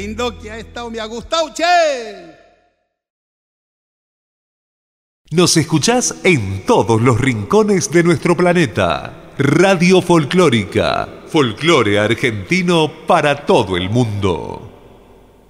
Lindo que ha estado, me ha gustado, che. Nos escuchás en todos los rincones de nuestro planeta. Radio Folclórica, folclore argentino para todo el mundo.